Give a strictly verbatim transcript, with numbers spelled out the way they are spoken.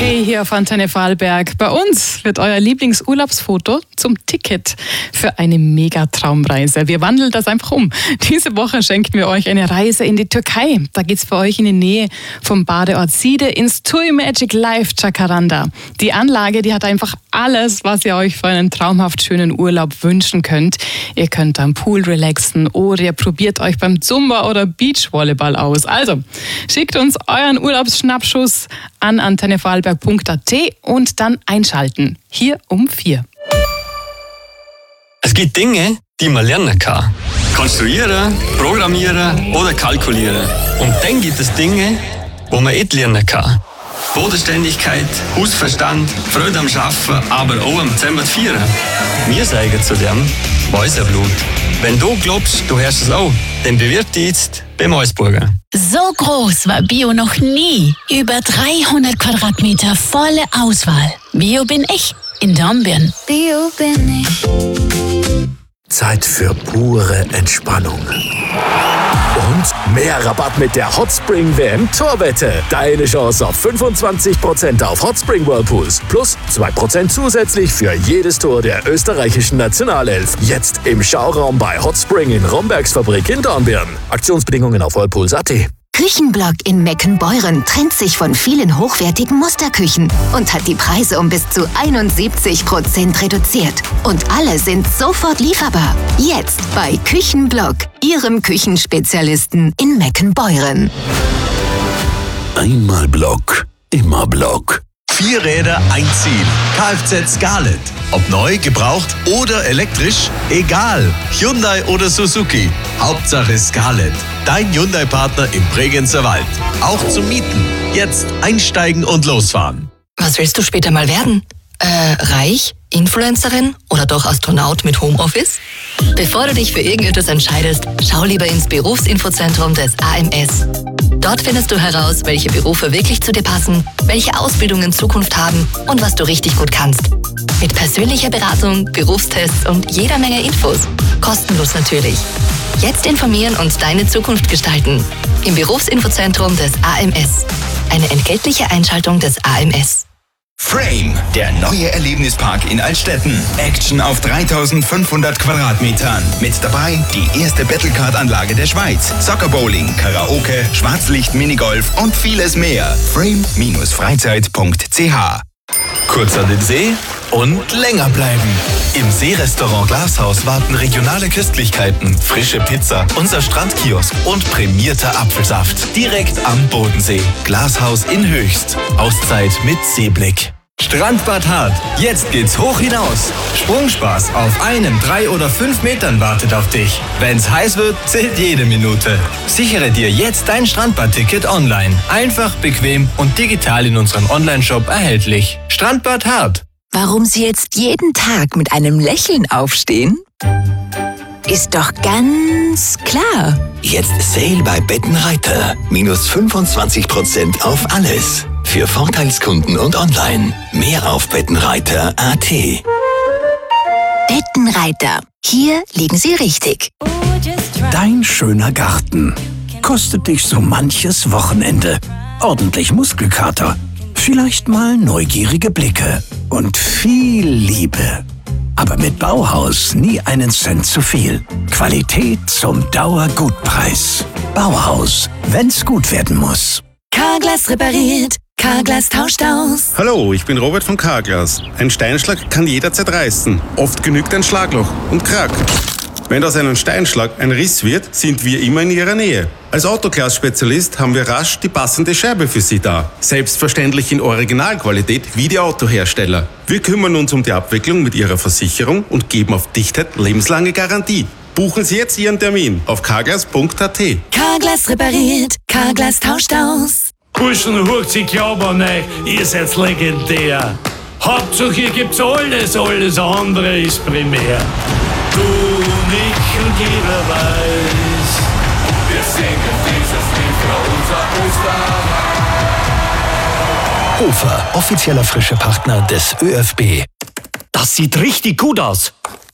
Hey, hier auf Antenne Vorarlberg. Bei uns wird euer Lieblingsurlaubsfoto zum Ticket für eine Mega-Traumreise. Wir wandeln das einfach um. Diese Woche schenken wir euch eine Reise in die Türkei. Da geht's für euch in die Nähe vom Badeort Side ins TUI Magic Life Jacaranda. Die Anlage, die hat einfach alles, was ihr euch für einen traumhaft schönen Urlaub wünschen könnt. Ihr könnt am Pool relaxen oder ihr probiert euch beim Zumba oder Beachvolleyball aus. Also, schickt uns euren Urlaubsschnappschuss an antenne vorarlberg punkt a t und dann einschalten. Hier um vier. Es gibt Dinge, die man lernen kann. Konstruieren, programmieren oder kalkulieren. Und dann gibt es Dinge, wo man nicht lernen kann. Bodenständigkeit, Hausverstand, Freude am Arbeiten, aber auch am Zusammenfeiern. Wir sagen zu dem Mäuserblut. Wenn du glaubst, du hörst es auch, dann bewirb dich jetzt beim Mäusburger. So groß war Bio noch nie. Über dreihundert Quadratmeter volle Auswahl. Bio bin ich in Dornbirn. Bio bin ich. Zeit für pure Entspannung. Und mehr Rabatt mit der Hotspring W M Torwette. Deine Chance auf fünfundzwanzig Prozent auf Hotspring Whirlpools. Plus zwei Prozent zusätzlich für jedes Tor der österreichischen Nationalelf. Jetzt im Schauraum bei Hotspring in Rombergs Fabrik in Dornbirn. Aktionsbedingungen auf whirlpools punkt a t. Küchenblock in Meckenbeuren trennt sich von vielen hochwertigen Musterküchen und hat die Preise um bis zu einundsiebzig Prozent reduziert. Und alle sind sofort lieferbar. Jetzt bei Küchenblock, Ihrem Küchenspezialisten in Meckenbeuren. Einmal Block, immer Block. Vier Räder, ein Ziel. Kfz Scarlett. Ob neu, gebraucht oder elektrisch, egal. Hyundai oder Suzuki. Hauptsache Scarlett. Dein Hyundai-Partner im Bregenzer Wald. Auch zum Mieten. Jetzt einsteigen und losfahren. Was willst du später mal werden? Äh, reich? Influencerin? Oder doch Astronaut mit Homeoffice? Bevor du dich für irgendetwas entscheidest, schau lieber ins Berufsinfozentrum des A M S. Dort findest du heraus, welche Berufe wirklich zu dir passen, welche Ausbildungen Zukunft haben und was du richtig gut kannst. Mit persönlicher Beratung, Berufstests und jeder Menge Infos. Kostenlos natürlich. Jetzt informieren und deine Zukunft gestalten. Im Berufsinfozentrum des A M S. Eine entgeltliche Einschaltung des A M S. Frame, der neue Erlebnispark in Altstetten. Action auf dreitausendfünfhundert Quadratmetern. Mit dabei die erste Battlecard-Anlage der Schweiz. Soccer-Bowling, Karaoke, Schwarzlicht, Minigolf und vieles mehr. frame Bindestrich freizeit punkt c h. Kurz an den See und länger bleiben. Im Seerestaurant Glashaus warten regionale Köstlichkeiten, frische Pizza, unser Strandkiosk und prämierter Apfelsaft. Direkt am Bodensee. Glashaus in Höchst. Auszeit mit Seeblick. Strandbad Hart. Jetzt geht's hoch hinaus. Sprungspaß auf einem, drei oder fünf Metern wartet auf dich. Wenn's heiß wird, zählt jede Minute. Sichere dir jetzt dein Strandbad-Ticket online. Einfach, bequem und digital in unserem Onlineshop erhältlich. Strandbad Hart. Warum Sie jetzt jeden Tag mit einem Lächeln aufstehen? Ist doch ganz klar. Jetzt Sale bei Bettenreiter. Minus fünfundzwanzig Prozent auf alles. Für Vorteilskunden und online. Mehr auf bettenreiter punkt a t. Bettenreiter. Hier liegen Sie richtig. Dein schöner Garten kostet dich so manches Wochenende. Ordentlich Muskelkater. Vielleicht mal neugierige Blicke und viel Liebe. Aber mit Bauhaus nie einen Cent zu viel. Qualität zum Dauergutpreis. Bauhaus, wenn's gut werden muss. Carglass repariert, Carglass tauscht aus. Hallo, ich bin Robert von Carglass. Ein Steinschlag kann jederzeit reißen. Oft genügt ein Schlagloch und Krack. Wenn aus einem Steinschlag ein Riss wird, sind wir immer in Ihrer Nähe. Als Autoglas-Spezialist haben wir rasch die passende Scherbe für Sie da. Selbstverständlich in Originalqualität wie die Autohersteller. Wir kümmern uns um die Abwicklung mit Ihrer Versicherung und geben auf Dichtheit lebenslange Garantie. Buchen Sie jetzt Ihren Termin auf carglass punkt a t. Carglass repariert, Carglass tauscht aus. Burschen, hurcht sich Glauber rein, ihr seid legendär. Hauptsache hier gibt's alles, alles andere ist primär. Du, ich und jeder weiß, wir singen dieses Lied für unser Österreich. Hofer, offizieller frische Partner des ÖFB. Das sieht richtig gut aus.